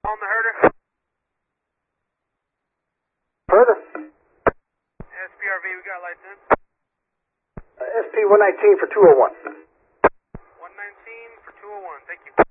On the herder. Herder? SPRV, we got lights in. SP 119 for 201. 119 for 201, thank you.